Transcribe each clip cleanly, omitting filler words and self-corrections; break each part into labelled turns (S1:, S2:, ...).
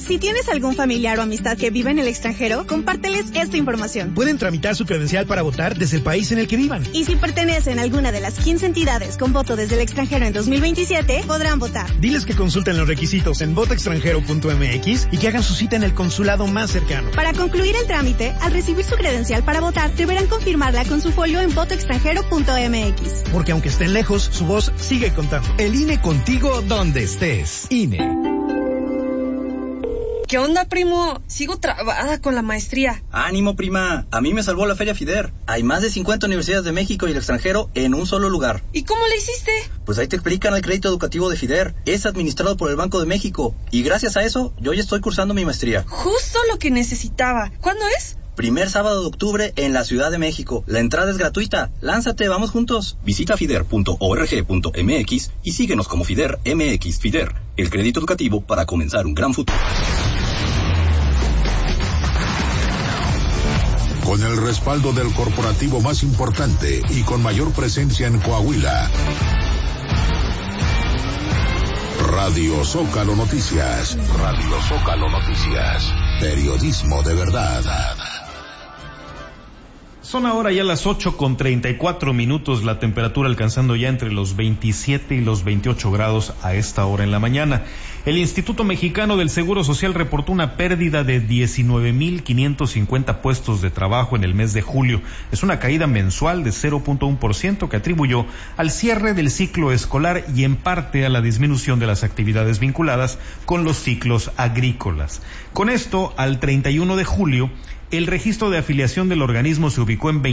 S1: Si tienes algún familiar o amistad que vive en el extranjero, compárteles esta información.
S2: Pueden tramitar su credencial para votar desde el país en el que vivan.
S1: Y si pertenecen a alguna de las 15 entidades con voto desde el extranjero en 2027, podrán votar.
S2: Diles que consulten los requisitos en votoextranjero.mx y que hagan su cita en el consulado más cercano.
S1: Para concluir el trámite, al recibir su credencial para votar, deberán confirmarla con su folio en votoextranjero.mx.
S2: Porque aunque estén lejos, su voz sigue contando.
S3: El INE contigo donde estés. INE.
S4: ¿Qué onda, primo? Sigo trabada con la maestría.
S5: Ánimo, prima. A mí me salvó la Feria FIDER. Hay más de 50 universidades de México y el extranjero en un solo lugar.
S4: ¿Y cómo le hiciste?
S5: Pues ahí te explican el crédito educativo de FIDER. Es administrado por el Banco de México. Y gracias a eso, yo ya estoy cursando mi maestría.
S4: Justo lo que necesitaba. ¿Cuándo es?
S5: Primer sábado de octubre en la Ciudad de México. La entrada es gratuita. Lánzate, vamos juntos. Visita fider.org.mx y síguenos como FIDER MX. FIDER, el crédito educativo para comenzar un gran futuro.
S6: Con el respaldo del corporativo más importante y con mayor presencia en Coahuila. Radio Zócalo Noticias. Radio Zócalo Noticias. Periodismo de verdad.
S7: Son ahora ya las 8:34, la temperatura alcanzando ya entre los 27 y los 28 grados a esta hora en la mañana. El Instituto Mexicano del Seguro Social reportó una pérdida de 19,550 puestos de trabajo en el mes de julio. Es una caída mensual de 0.1% que atribuyó al cierre del ciclo escolar y en parte a la disminución de las actividades vinculadas con los ciclos agrícolas. Con esto, al 31 de julio, el registro de afiliación del organismo se ubicó en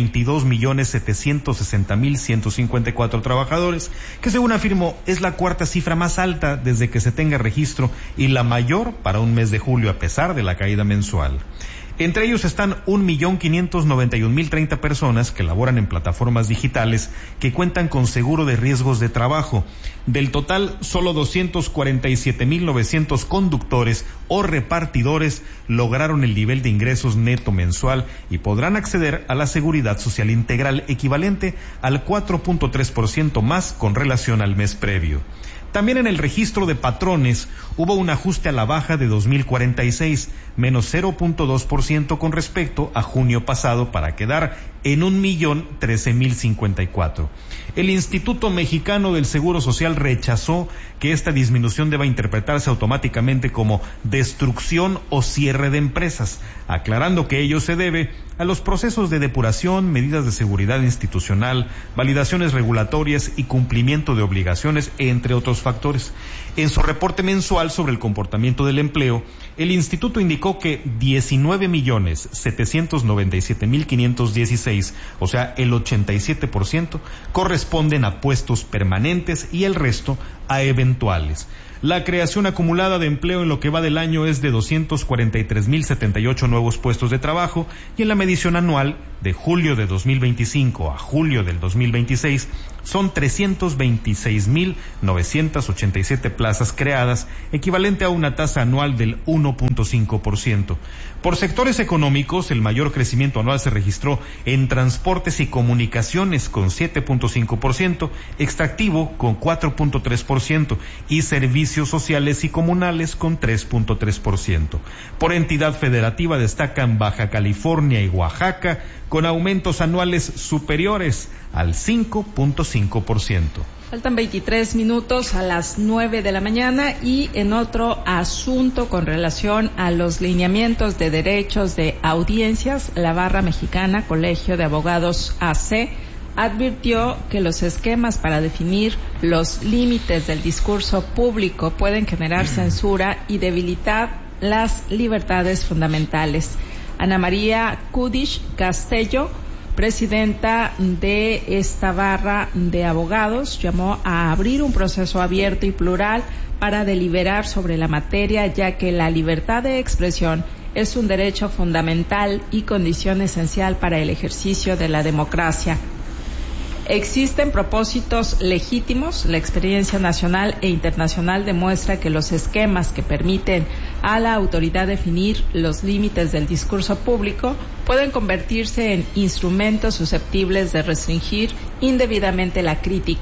S7: 22,760,154 trabajadores, que según afirmó es la cuarta cifra más alta desde que se tenga registro y la mayor para un mes de julio a pesar de la caída mensual. Entre ellos están 1,591,030 personas que laboran en plataformas digitales que cuentan con seguro de riesgos de trabajo. Del total, solo 247,900 conductores o repartidores lograron el nivel de ingresos neto mensual y podrán acceder a la seguridad social integral equivalente al 4.3% más con relación al mes previo. También en el registro de patrones hubo un ajuste a la baja de 2,046, menos 0.2% con respecto a junio pasado para quedar en 1,013,054. El Instituto Mexicano del Seguro Social rechazó que esta disminución deba interpretarse automáticamente como destrucción o cierre de empresas, aclarando que ello se debe a los procesos de depuración, medidas de seguridad institucional, validaciones regulatorias y cumplimiento de obligaciones, entre otros factores. En su reporte mensual sobre el comportamiento del empleo, el instituto indicó que 19,797,516, o sea, el 87%, corresponden a puestos permanentes y el resto a eventuales. La creación acumulada de empleo en lo que va del año es de 243,078 nuevos puestos de trabajo y en la medición anual de julio de 2025 a julio del 2026 son 326,987 plazas creadas, equivalente a una tasa anual del 1.5%. Por sectores económicos, el mayor crecimiento anual se registró en transportes y comunicaciones con 7.5%, extractivo con 4.3% y servicios sociales y comunales con 3.3%. Por entidad federativa destacan Baja California y Oaxaca con aumentos anuales superiores al 5.5%.
S8: Faltan 23 minutos a las 9 de la mañana y en otro asunto con relación a los lineamientos de derechos de audiencias, la Barra Mexicana Colegio de Abogados AC advirtió que los esquemas para definir los límites del discurso público pueden generar censura y debilitar las libertades fundamentales. Ana María Kudish Castello, presidenta de esta barra de abogados, llamó a abrir un proceso abierto y plural para deliberar sobre la materia, ya que la libertad de expresión es un derecho fundamental y condición esencial para el ejercicio de la democracia. Existen propósitos legítimos. La experiencia nacional e internacional demuestra que los esquemas que permiten a la autoridad definir los límites del discurso público pueden convertirse en instrumentos susceptibles de restringir indebidamente la crítica.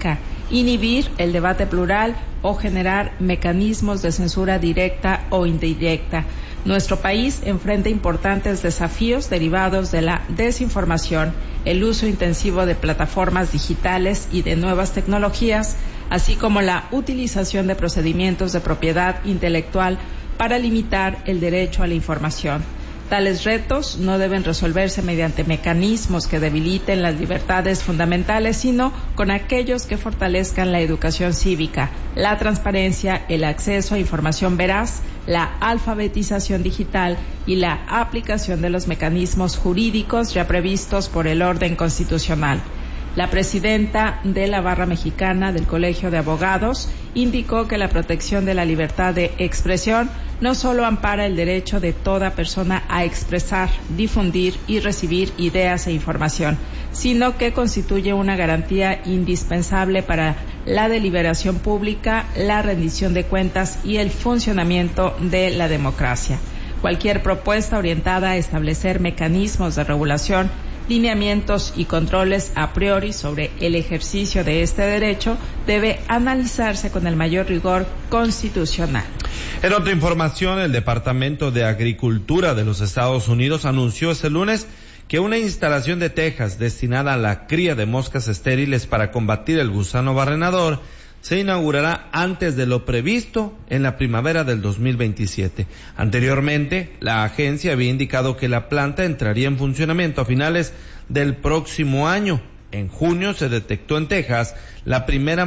S8: inhibir el debate plural o generar mecanismos de censura directa o indirecta. Nuestro país enfrenta importantes desafíos derivados de la desinformación, el uso intensivo de plataformas digitales y de nuevas tecnologías, así como la utilización de procedimientos de propiedad intelectual para limitar el derecho a la información. Tales retos no deben resolverse mediante mecanismos que debiliten las libertades fundamentales, sino con aquellos que fortalezcan la educación cívica, la transparencia, el acceso a información veraz, la alfabetización digital y la aplicación de los mecanismos jurídicos ya previstos por el orden constitucional. La presidenta de la Barra Mexicana del Colegio de Abogados indicó que la protección de la libertad de expresión no solo ampara el derecho de toda persona a expresar, difundir y recibir ideas e información, sino que constituye una garantía indispensable para la deliberación pública, la rendición de cuentas y el funcionamiento de la democracia. Cualquier propuesta orientada a establecer mecanismos de regulación, lineamientos y controles a priori sobre el ejercicio de este derecho debe analizarse con el mayor rigor constitucional.
S9: En otra información, el Departamento de Agricultura de los Estados Unidos anunció este lunes que una instalación de Texas destinada a la cría de moscas estériles para combatir el gusano barrenador se inaugurará antes de lo previsto en la primavera del 2027. Anteriormente, la agencia había indicado que la planta entraría en funcionamiento a finales del próximo año. En junio se detectó en Texas la primera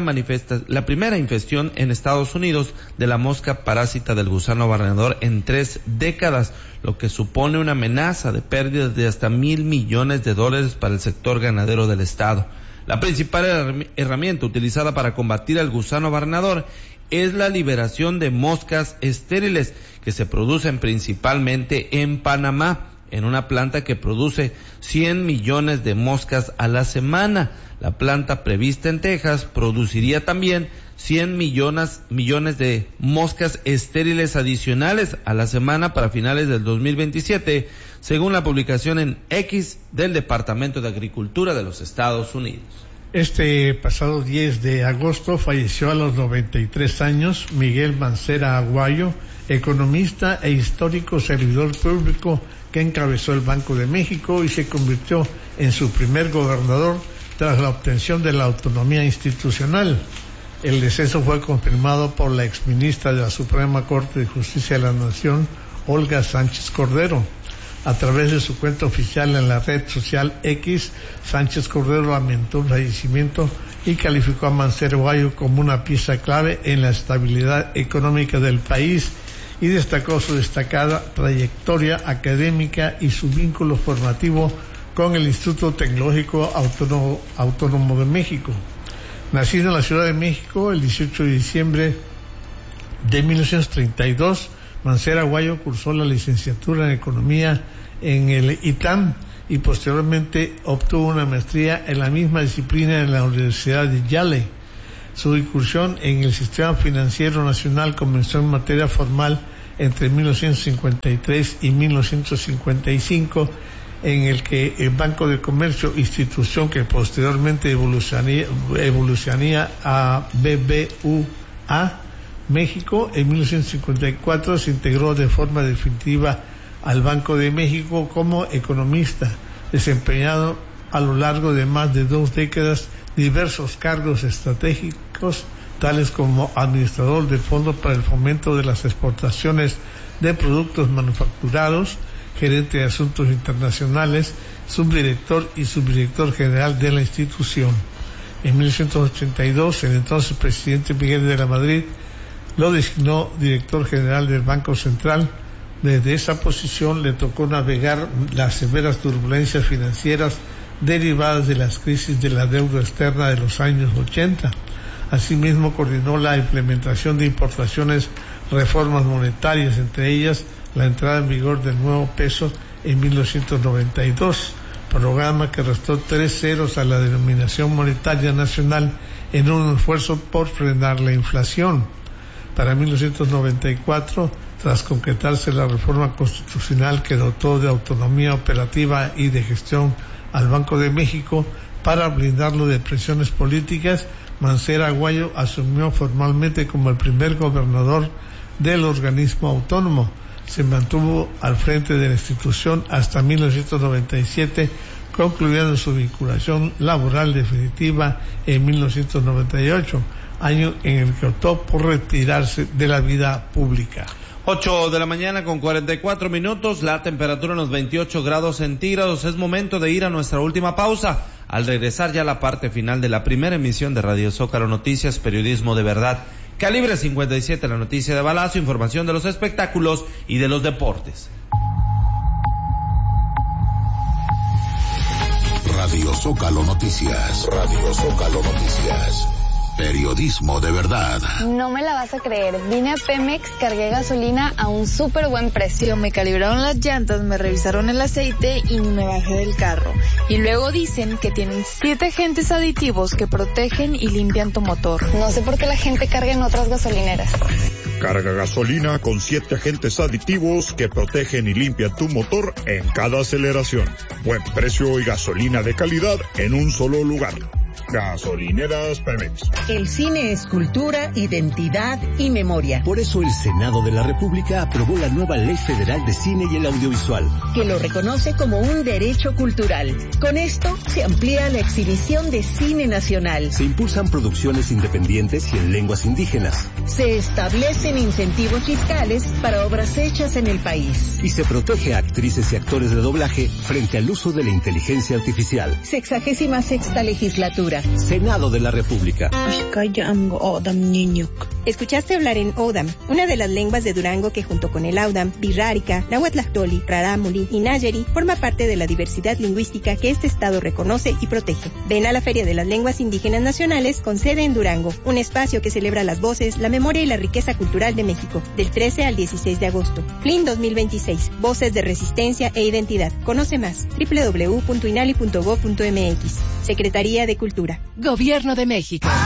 S9: infección en Estados Unidos de la mosca parásita del gusano barrenador en 3 décadas, lo que supone una amenaza de pérdidas de hasta $1,000 millones para el sector ganadero del estado. La principal herramienta utilizada para combatir al gusano barrenador es la liberación de moscas estériles que se producen principalmente en Panamá, en una planta que produce 100 millones de moscas a la semana. La planta prevista en Texas produciría también 100 millones de moscas estériles adicionales a la semana para finales del 2027, según la publicación en X del Departamento de Agricultura de los Estados Unidos.
S10: Este pasado 10 de agosto falleció a los 93 años Miguel Mancera Aguayo, economista e histórico servidor público que encabezó el Banco de México y se convirtió en su primer gobernador tras la obtención de la autonomía institucional. El deceso fue confirmado por la exministra de la Suprema Corte de Justicia de la Nación, Olga Sánchez Cordero. A través de su cuenta oficial en la red social X, Sánchez Cordero lamentó el fallecimiento y calificó a Mancera Aguayo como una pieza clave en la estabilidad económica del país y destacó su destacada trayectoria académica y su vínculo formativo con el Instituto Tecnológico Autónomo de México. Nacido en la Ciudad de México el 18 de diciembre de 1932, Mancera Aguayo cursó la licenciatura en Economía en el ITAM y posteriormente obtuvo una maestría en la misma disciplina en la Universidad de Yale. Su incursión en el sistema financiero nacional comenzó en materia formal entre 1953 y 1955, en el que el Banco de Comercio, institución que posteriormente evolucionaría a BBVA México, en 1954 se integró de forma definitiva al Banco de México como economista, desempeñado a lo largo de más de 2 décadas diversos cargos estratégicos, tales como administrador del Fondo para el Fomento de las Exportaciones de Productos Manufacturados, gerente de Asuntos Internacionales, subdirector y subdirector general de la institución. En 1982, el entonces presidente Miguel de la Madrid lo designó director general del Banco Central. Desde esa posición le tocó navegar las severas turbulencias financieras derivadas de las crisis de la deuda externa de los años 80. Asimismo, coordinó la implementación de importantes reformas monetarias, entre ellas la entrada en vigor del nuevo peso en 1992, programa que restó 3 ceros a la denominación monetaria nacional en un esfuerzo por frenar la inflación. Para 1994, tras concretarse la reforma constitucional que dotó de autonomía operativa y de gestión al Banco de México para blindarlo de presiones políticas, Mancera Aguayo asumió formalmente como el primer gobernador del organismo autónomo. Se mantuvo al frente de la institución hasta 1997, concluyendo su vinculación laboral definitiva en 1998, año en el que optó por retirarse de la vida pública.
S9: 8 de la mañana con 44 minutos, la temperatura en los 28 grados centígrados. Es momento de ir a nuestra última pausa. Al regresar ya la parte final de la primera emisión de Radio Zócalo Noticias, periodismo de verdad. Calibre 57, la noticia de balazo, información de los espectáculos y de los deportes.
S6: Radio Zócalo Noticias. Radio Zócalo Noticias. Periodismo de verdad.
S11: No me la vas a creer. Vine a Pemex, cargué gasolina a un súper buen precio. Me calibraron las llantas, me revisaron el aceite y me bajé del carro. Y luego dicen que tienen 7 agentes aditivos que protegen y limpian tu motor. No sé por qué la gente carga en otras gasolineras.
S12: Carga gasolina con 7 agentes aditivos que protegen y limpian tu motor en cada aceleración. Buen precio y gasolina de calidad en un solo lugar. Gasolineras Pemex.
S13: El cine es cultura, identidad y memoria.
S14: Por eso el Senado de la República aprobó la nueva Ley Federal de Cine y el Audiovisual,
S13: que lo reconoce como un derecho cultural. Con esto se amplía la exhibición de cine nacional.
S14: Se impulsan producciones independientes y en lenguas indígenas.
S13: Se establecen incentivos fiscales para obras hechas en el país.
S14: Y se protege a actrices y actores de doblaje frente al uso de la inteligencia artificial.
S13: 66ª legislatura.
S14: Senado de la República.
S1: Escuchaste hablar en Odam, una de las lenguas de Durango que junto con el Audam, Birrárica, Nahuatlactoli, Rarámuri y Nayeri forma parte de la diversidad lingüística que este estado reconoce y protege. Ven a la Feria de las Lenguas Indígenas Nacionales con sede en Durango, un espacio que celebra las voces, la memoria y la riqueza cultural de México, del 13 al 16 de agosto. FLIN 2026, Voces de Resistencia e Identidad. Conoce más, www.inali.gov.mx. Secretaría de Cultura.
S15: Gobierno de México.